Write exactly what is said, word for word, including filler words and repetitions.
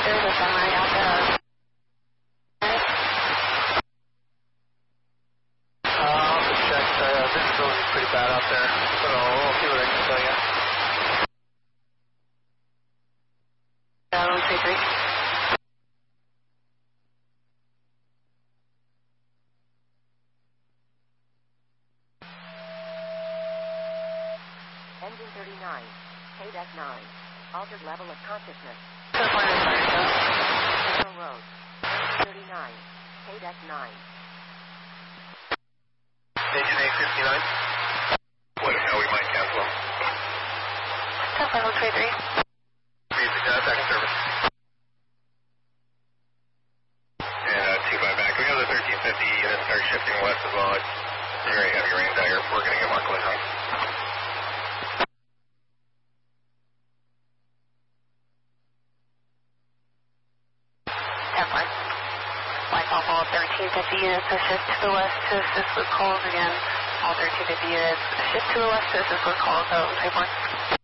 There's a summary out there. Uh, I'll just check. Uh, visibility's pretty bad out there, so we'll see what I can tell you. Uh, one three three. Engine thirty-nine, K DEC nine, altered level of consciousness. Central Road, thirty-nine, K DEC nine. Engine eight fifty-nine. What, how we might cancel them? Telephone one three three. Uh, back in service. And uh, two by back. We know the thirteen fifty units start shifting west as well. It's very heavy rains out here. We're going to get more collisions. ten five. Flight all thirteen fifty units to shift to the west to assist with calls again. All thirteen fifty units shift to the west to assist with calls. So, three point.